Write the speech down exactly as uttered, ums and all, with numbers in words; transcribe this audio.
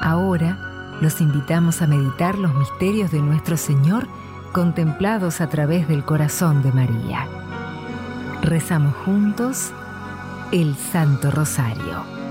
Ahora los invitamos a meditar los misterios de nuestro Señor contemplados a través del corazón de María. Rezamos juntos el Santo Rosario.